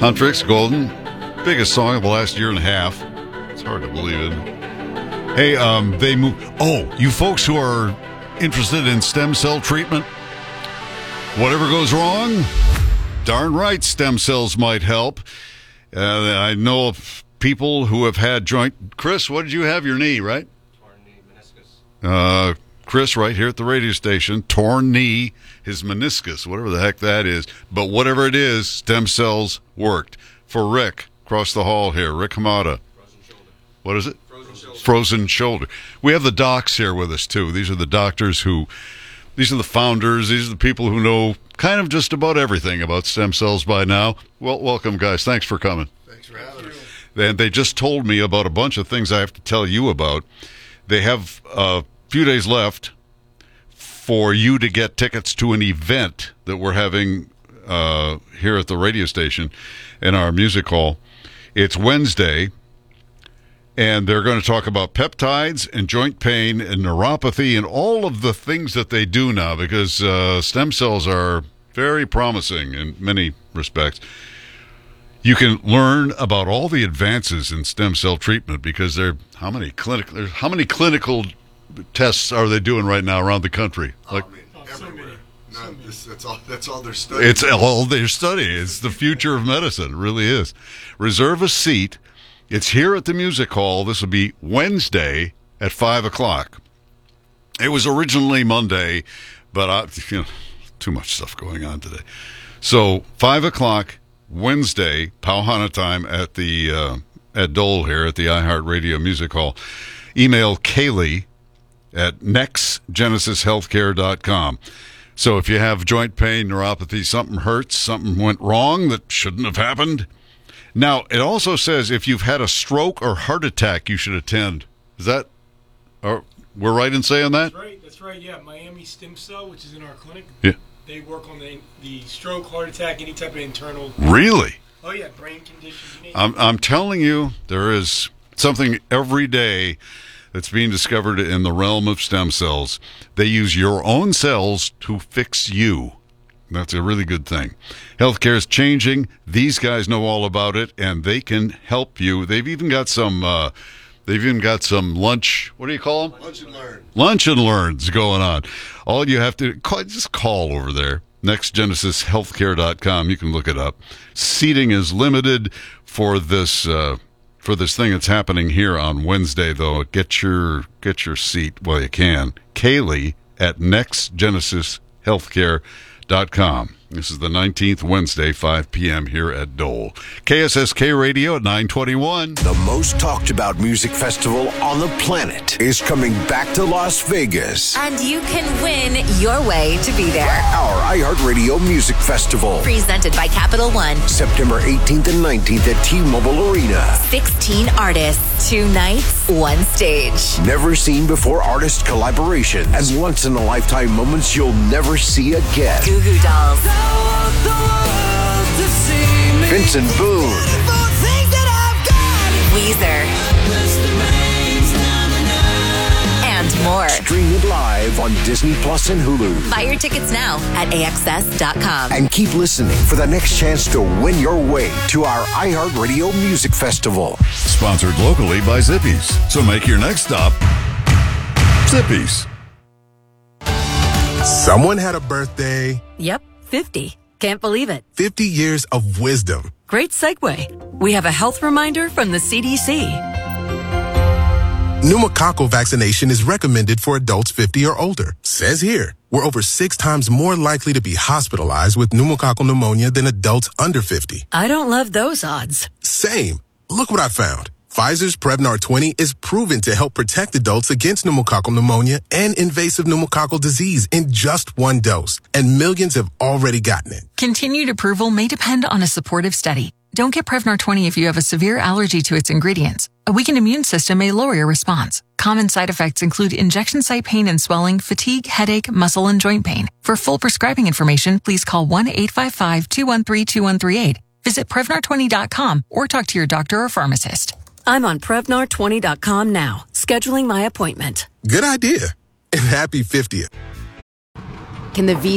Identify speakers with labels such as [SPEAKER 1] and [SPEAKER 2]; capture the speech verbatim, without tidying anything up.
[SPEAKER 1] Huntrix, Golden, biggest song of the last year and a half. It's hard to believe it. Hey, um, they move. Oh, you folks who are interested in stem cell treatment, whatever goes wrong, darn right, stem cells might help. Uh, I know of people who have had joint. Chris, what did you have? Your knee, right?
[SPEAKER 2] Torn knee, meniscus.
[SPEAKER 1] Uh, Chris, right here at the radio station, torn knee, his meniscus, whatever the heck that is. But whatever it is, stem cells worked. For Rick, across the hall here, Rick Hamada.
[SPEAKER 2] Frozen shoulder.
[SPEAKER 1] What is it?
[SPEAKER 2] Frozen shoulder.
[SPEAKER 1] Frozen shoulder. We have the docs here with us, too. These are the doctors who, these are the founders, these are the people who know kind of just about everything about stem cells by now. Well, welcome, guys. Thanks for coming.
[SPEAKER 3] Thanks for having us.
[SPEAKER 1] And they just told me about a bunch of things I have to tell you about. They have a few days left for you to get tickets to an event that we're having uh, here at the radio station in our music hall. It's Wednesday, and they're going to talk about peptides and joint pain and neuropathy and all of the things that they do now, because uh, stem cells are very promising in many respects. You can learn about all the advances in stem cell treatment because they're how many clinic there's how many clinical tests are they doing right now around the country? Like,
[SPEAKER 3] I mean,
[SPEAKER 4] Oh, so
[SPEAKER 3] everywhere.
[SPEAKER 4] many.
[SPEAKER 3] No,
[SPEAKER 4] So many.
[SPEAKER 3] this, that's all. That's all they're studying.
[SPEAKER 1] it's all they're studying. It's the future of medicine. It really is. Reserve a seat. It's here at the music hall. This will be Wednesday at five o'clock. It was originally Monday, but I, you know, too much stuff going on today. So five o'clock Wednesday, Pauhana time at the uh, at Dole here at the iHeartRadio Music Hall. Email Kaylee at next genesis healthcare dot com. So if you have joint pain, neuropathy, something hurts, something went wrong that shouldn't have happened. Now, it also says if you've had a stroke or heart attack, you should attend. Is that, or we're right in saying that?
[SPEAKER 4] That's right. That's right. Yeah, Miami Stem Cell, which is in our clinic.
[SPEAKER 1] Yeah.
[SPEAKER 4] They work on the the stroke, heart attack, any type of internal.
[SPEAKER 1] Really?
[SPEAKER 4] Oh yeah, brain conditions. You name
[SPEAKER 1] I'm,
[SPEAKER 4] it.
[SPEAKER 1] I'm telling you, there is something every day that's being discovered in the realm of stem cells. They use your own cells to fix you. That's a really good thing. Healthcare is changing. These guys know all about it, and they can help you. They've even got some. Uh, they've even got some lunch. What do you call them?
[SPEAKER 3] Lunch and learn.
[SPEAKER 1] Lunch and learns going on. All you have to call, just call over there. next genesis healthcare dot com. You can look it up. Seating is limited for this uh, for this thing that's happening here on Wednesday, though. Get your get your seat while you can. Kaylee at next genesis healthcare dot com. This is the nineteenth, Wednesday, five p.m. here at Dole. K S S K Radio at nine twenty-one.
[SPEAKER 5] The most talked about music festival on the planet is coming back to Las Vegas.
[SPEAKER 6] And you can win your way to be there.
[SPEAKER 5] Our iHeartRadio Music Festival.
[SPEAKER 6] Presented by Capital One.
[SPEAKER 5] September eighteenth and nineteenth at T-Mobile Arena.
[SPEAKER 6] sixteen artists, two nights, one stage.
[SPEAKER 5] Never seen before artist collaboration and once in a lifetime moments you'll never see again.
[SPEAKER 6] Goo Goo Dolls.
[SPEAKER 5] Vincent Boone.
[SPEAKER 6] Weezer. And more.
[SPEAKER 5] Stream it live on Disney Plus and Hulu.
[SPEAKER 6] Buy your tickets now at A X S dot com.
[SPEAKER 5] And keep listening for the next chance to win your way to our iHeartRadio Music Festival.
[SPEAKER 1] Sponsored locally by Zippies. So make your next stop Zippies.
[SPEAKER 7] Someone had a birthday.
[SPEAKER 8] Yep, fifty. Can't believe it.
[SPEAKER 7] fifty years of wisdom.
[SPEAKER 8] Great segue. We have a health reminder from the C D C.
[SPEAKER 7] Pneumococcal vaccination is recommended for adults fifty or older. Says here, we're over six times more likely to be hospitalized with pneumococcal pneumonia than adults under fifty.
[SPEAKER 8] I don't love those odds.
[SPEAKER 7] Same. Look what I found. Pfizer's Prevnar twenty is proven to help protect adults against pneumococcal pneumonia and invasive pneumococcal disease in just one dose. And millions have already gotten it.
[SPEAKER 9] Continued approval may depend on a supportive study. Don't get Prevnar twenty if you have a severe allergy to its ingredients. A weakened immune system may lower your response. Common side effects include injection site pain and swelling, fatigue, headache, muscle, and joint pain. For full prescribing information, please call one eight five five, two one three, two one three eight. Visit Prevnar twenty dot com or talk to your doctor or pharmacist.
[SPEAKER 8] I'm on Prevnar twenty dot com now, scheduling my appointment.
[SPEAKER 7] Good idea. And happy fiftieth.
[SPEAKER 10] Can the V